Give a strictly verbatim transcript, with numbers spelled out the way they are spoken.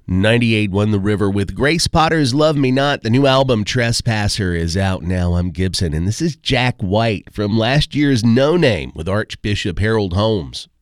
ninety-eight won the river with Grace Potter's Love Me Not. The new album Trespasser is out now. I'm Gibson, and this is Jack White from last year's No Name with Archbishop Harold Holmes.